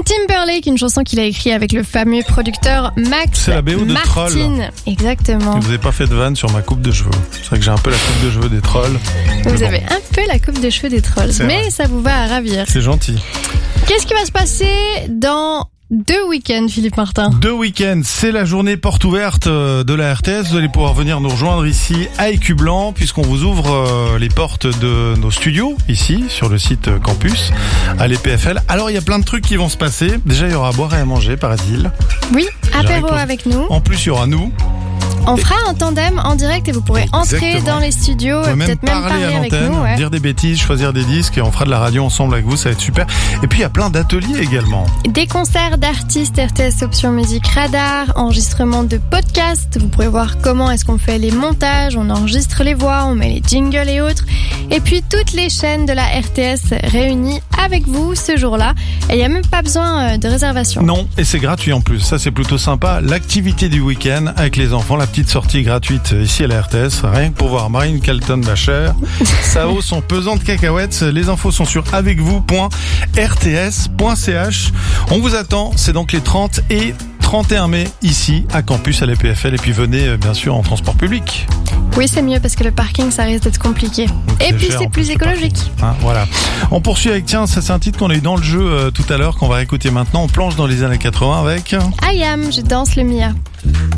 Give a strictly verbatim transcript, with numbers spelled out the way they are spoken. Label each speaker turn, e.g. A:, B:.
A: Timberlake, une chanson qu'il a écrite avec le fameux producteur Max
B: C'est la B O de
A: Martin.
B: Troll.
A: Exactement.
B: Vous n'avez pas fait de vanne sur ma coupe de cheveux. C'est vrai que j'ai un peu la coupe de cheveux des trolls.
A: Vous
B: Mais bon,
A: avez un peu la coupe de cheveux des trolls,
B: C'est
A: mais
B: vrai.
A: ça vous va à ravir.
B: c'est gentil.
A: Qu'est-ce qui va se passer dans deux week-ends, Philippe Martin?
B: Deux week-ends, c'est la journée porte ouverte euh, de la R T S. Vous allez pouvoir venir nous rejoindre ici à Écublanc, puisqu'on vous ouvre euh, les portes de nos studios, ici, sur le site euh, campus, à l'E P F L. Alors, il y a plein de trucs qui vont se passer. Déjà, il y aura à boire et à manger, paraît-il.
A: Oui,
B: J'arrive
A: apéro
B: pour-
A: avec nous.
B: En plus, il y aura nous.
A: On fera un tandem en direct et vous pourrez entrer
B: Exactement.
A: dans les studios
B: On
A: et
B: peut même
A: peut-être même
B: parler
A: parler
B: à
A: avec
B: l'antenne,
A: nous. Ouais.
B: dire des bêtises, choisir des disques, et on fera de la radio ensemble avec vous, ça va être super. Et puis, il y a plein d'ateliers également.
A: Des concerts d'artistes, R T S Option Musique Radar, enregistrement de podcasts. Vous pourrez voir comment est-ce qu'on fait les montages, on enregistre les voix, on met les jingles et autres. Et puis toutes les chaînes de la R T S réunies avec vous ce jour-là. Et il n'y a même pas besoin de réservation.
B: Non, et c'est gratuit en plus, ça c'est plutôt sympa. L'activité du week-end avec les enfants, la petite sortie gratuite ici à la R T S, rien que pour voir Marine Calton-Bacher. Ça vaut son pesant de cacahuètes. Les infos sont sur avec vous point r t s point c h. On vous attend, c'est donc les trente et trente et un mai ici à campus à l'E P F L, et puis venez euh, bien sûr en transport public.
A: Oui, c'est mieux parce que le parking, ça risque d'être compliqué.
B: Donc,
A: Et
B: c'est
A: puis
B: cher,
A: c'est
B: en
A: plus
B: le
A: écologique.
B: parking. Hein, voilà. On poursuit avec, tiens, ça c'est un titre qu'on a eu dans le jeu euh, tout à l'heure, qu'on va réécouter maintenant. On plonge dans les années quatre-vingts avec...
A: I am, je danse le Mia.